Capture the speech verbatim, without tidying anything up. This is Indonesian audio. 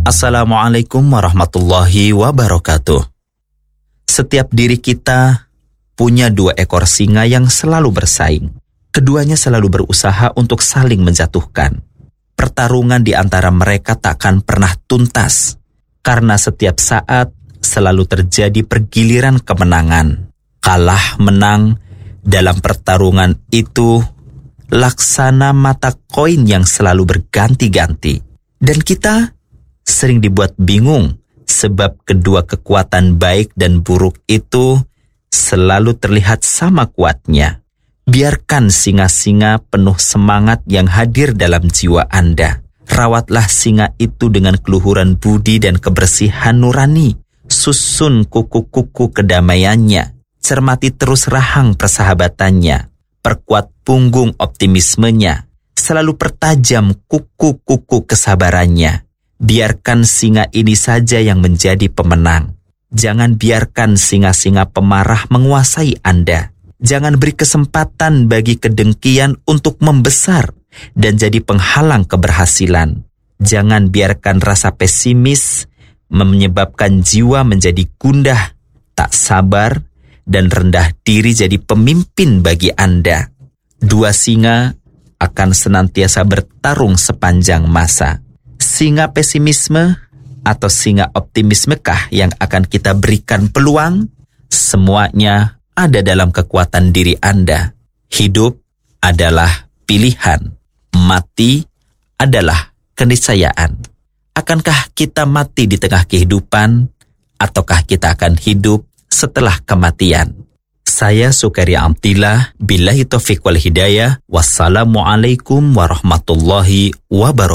Assalamualaikum warahmatullahi wabarakatuh. Setiap diri kita punya dua ekor singa yang selalu bersaing. Keduanya selalu berusaha untuk saling menjatuhkan. Pertarungan di antara mereka takkan pernah tuntas, karena setiap saat selalu terjadi pergiliran kemenangan. Kalah menang dalam pertarungan itu laksana mata koin yang selalu berganti-ganti. Dan kita sering dibuat bingung sebab kedua kekuatan baik dan buruk itu selalu terlihat sama kuatnya. Biarkan singa-singa penuh semangat yang hadir dalam jiwa Anda. Rawatlah singa itu dengan keluhuran budi dan kebersihan nurani. Susun kuku-kuku kedamaiannya. Cermati terus rahang persahabatannya. Perkuat punggung optimismenya. Selalu pertajam kuku-kuku kesabarannya. Biarkan singa ini saja yang menjadi pemenang. Jangan biarkan singa-singa pemarah menguasai Anda. Jangan beri kesempatan bagi kedengkian untuk membesar dan jadi penghalang keberhasilan. Jangan biarkan rasa pesimis menyebabkan jiwa menjadi gundah, tak sabar, dan rendah diri jadi pemimpin bagi Anda. Dua singa akan senantiasa bertarung sepanjang masa. Singa pesimisme atau singa optimismekah yang akan kita berikan peluang? Semuanya ada dalam kekuatan diri Anda. Hidup adalah pilihan. Mati adalah keniscayaan. Akankah kita mati di tengah kehidupan, ataukah kita akan hidup setelah kematian? Saya Sukaria Amtillah, billahi taufiq wal hidayah. Wassalamualaikum warahmatullahi wabarakatuh.